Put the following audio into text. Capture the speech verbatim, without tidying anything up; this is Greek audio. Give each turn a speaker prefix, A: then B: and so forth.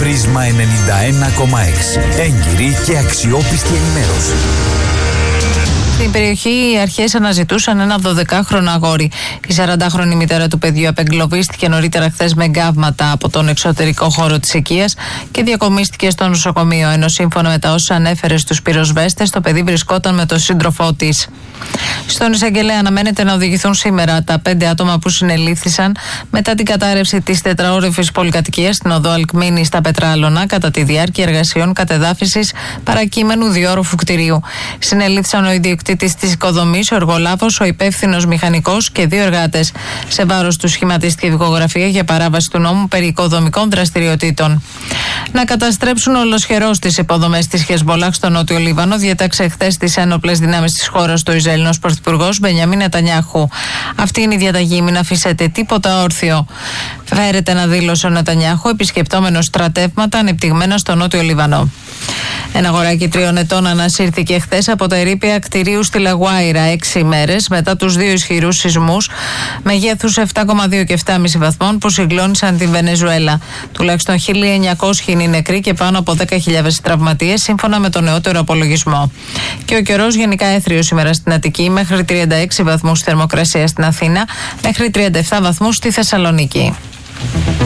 A: Πρίσμα ενενήντα ένα κόμμα έξι. Έγκυρη και αξιόπιστη ενημέρωση.
B: Στην περιοχή οι αρχές αναζητούσαν ένα δωδεκάχρονο αγόρι. Η σαραντάχρονη μητέρα του παιδιού απεγκλωβίστηκε νωρίτερα χθες με γκάβματα από τον εξωτερικό χώρο της οικίας και διακομίστηκε στο νοσοκομείο. Ενώ σύμφωνα με τα όσα ανέφερε στους πυροσβέστες, το παιδί βρισκόταν με τον σύντροφό της. Στον εισαγγελέα αναμένεται να οδηγηθούν σήμερα τα πέντε άτομα που συνελήφθησαν μετά την κατάρρευση της τετραόροφης πολυκατοικίας στην οδό Αλκμήνη στα Πετράλωνα κατά τη διάρκεια εργασιών κατεδάφισης παρακείμενου διόροφου κτηρίου. Συνελήφθησαν ο ιδιοκτήτης της οικοδομής, ο εργολάβος, ο υπεύθυνος μηχανικός και δύο εργάτες. Σε βάρος του σχηματίστηκε δικογραφία για παράβαση του νόμου περί οικοδομικών δραστηριοτήτων. Να καταστρέψουν ολοσχερώς τις υποδομές της Χεσμολάχ στο Νότιο Λίβανο, διέταξε χθες τις ένοπλες δυνάμεις της χώρας του Ισραηλινός Πρωθυπουργός Μπενιαμίν Νετανιάχου. Αυτή είναι η διαταγή: μην αφήσετε τίποτα όρθιο. Φέρεται να δήλωσε ο Νετανιάχου, επισκεπτόμενος στρατεύματα ανεπτυγμένα στο Νότιο Λίβανο. Ένα αγοράκι τριών ετών ανασύρθηκε χθες από τα ερείπια κτηρίου στη Λαγουάιρα έξι ημέρες μετά τους δύο ισχυρούς σεισμούς μεγέθους επτά κόμμα δύο και επτά κόμμα πέντε βαθμών που συγκλώνησαν την Βενεζουέλα. Τουλάχιστον χίλια εννιακόσιοι είναι νεκροί και πάνω από δέκα χιλιάδες τραυματίες, σύμφωνα με τον νεότερο απολογισμό. Και ο καιρός γενικά έθριος σήμερα στην Αττική, μέχρι τριάντα έξι βαθμούς θερμοκρασία στην Αθήνα, μέχρι τριάντα επτά βαθμούς στη Θεσσαλονίκη.